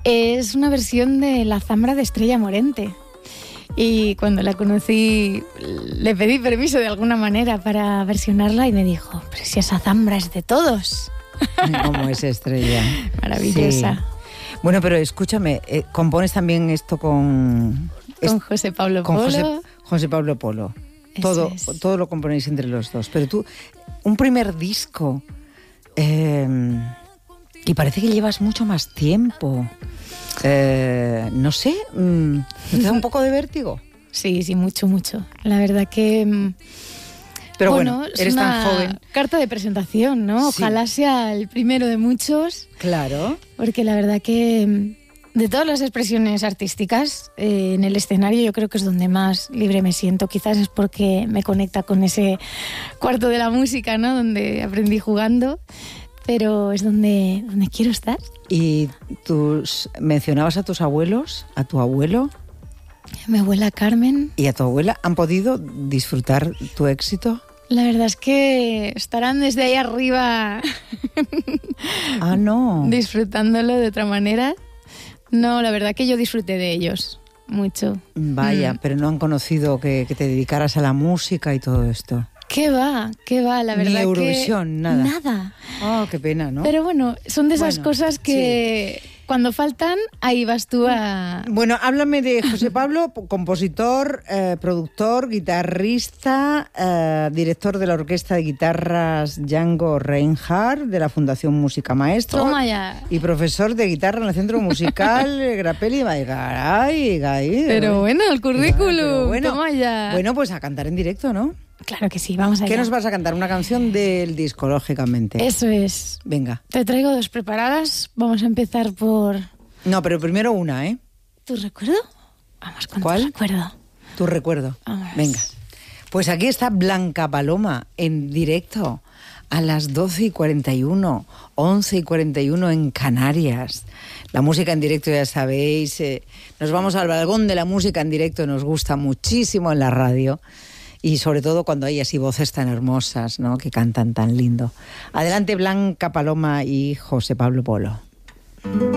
Es una versión de La Zambra de Estrella Morente. Y cuando la conocí, le pedí permiso de alguna manera para versionarla y me dijo, pero si esa zambra es de todos. ¿Cómo es Estrella? Maravillosa. Sí. Bueno, pero escúchame, compones también esto con José Pablo Polo. José Pablo Polo. Todo lo componéis entre los dos. Pero tú, un primer disco, y parece que llevas mucho más tiempo. No sé, ¿no te da un poco de vértigo? Sí, mucho. La verdad que... Pero bueno, eres tan joven. Carta de presentación, ¿no? Sí. Ojalá sea el primero de muchos. Claro. Porque la verdad que de todas las expresiones artísticas, en el escenario yo creo que es donde más libre me siento. Quizás es porque me conecta con ese cuarto de la música, ¿no? Donde aprendí jugando. Pero es donde quiero estar. ¿Y mencionabas a tus abuelos, a tu abuelo? A mi abuela Carmen. ¿Y a tu abuela han podido disfrutar tu éxito? La verdad es que estarán desde ahí arriba no. disfrutándolo de otra manera. No, la verdad que yo disfruté de ellos mucho. Vaya, pero no han conocido que te dedicaras a la música y todo esto. ¿Qué va? La verdad. Ni Eurovisión, nada. Nada. Oh, qué pena, ¿no? Pero bueno, son de esas cosas que cuando faltan, ahí vas tú a... Bueno, háblame de José Pablo, compositor, productor, guitarrista, director de la Orquesta de Guitarras Django Reinhardt, de la Fundación Música Maestro. Toma ya. Y profesor de guitarra en el Centro Musical Grappelli Baigaray. Pero bueno, el currículum, bueno, toma ya. Bueno, pues a cantar en directo, ¿no? Claro que sí, vamos allá. ¿Qué nos vas a cantar? Una canción del disco, lógicamente. Eso es. Venga. Te traigo dos preparadas. Vamos a empezar por... No, pero primero una, ¿eh? ¿Tu recuerdo? Vamos con ¿Cuál? Tu recuerdo. Tu recuerdo. Vamos. Venga. Pues aquí está Blanca Paloma en directo a las 12:41, 11:41 en Canarias. La música en directo, ya sabéis, nos vamos al balcón de la música en directo, nos gusta muchísimo en la radio. Y sobre todo cuando hay así voces tan hermosas, ¿no? Que cantan tan lindo. Adelante Blanca Paloma y José Pablo Polo.